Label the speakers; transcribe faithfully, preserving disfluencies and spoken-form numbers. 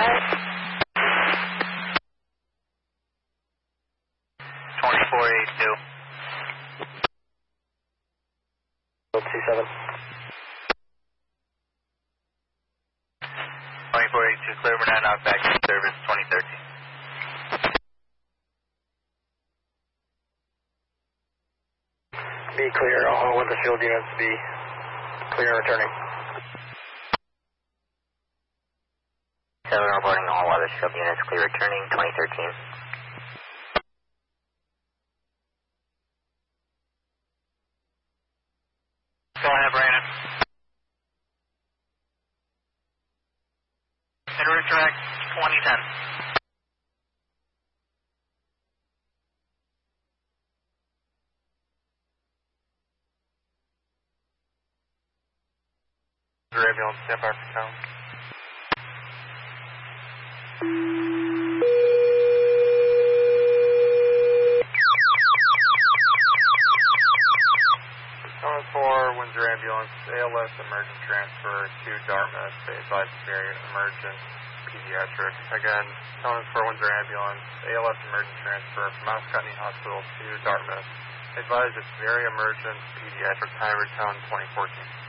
Speaker 1: five.
Speaker 2: twenty-four eighty-two.
Speaker 3: two seven.
Speaker 2: twenty-four eighty-two, clear over nine, out back in service, twenty thirteen.
Speaker 3: Be clear, all weather shield units be clear and returning.
Speaker 1: seven reporting all weather shield units clear returning, twenty thirteen.
Speaker 2: Go ahead, Brandon. Inter direct, twenty ten.
Speaker 3: Ambulance, stand by for town. Zone four, Windsor Ambulance, A L S emergent transfer to Dartmouth, advised severe emergent pediatric. Again, Zone four, Windsor Ambulance, A L S emergent transfer from Mount Scotney Hospital to Dartmouth, advised it's very emergent pediatric, time return twenty fourteen.